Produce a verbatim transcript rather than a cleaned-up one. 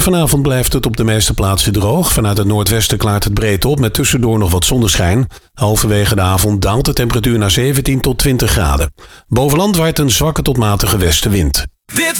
Vanavond blijft het op de meeste plaatsen droog. Vanuit het noordwesten klaart het breed op met tussendoor nog wat zonneschijn. Halverwege de avond daalt de temperatuur naar zeventien tot twintig graden. Boven land waait een zwakke tot matige westenwind. Dit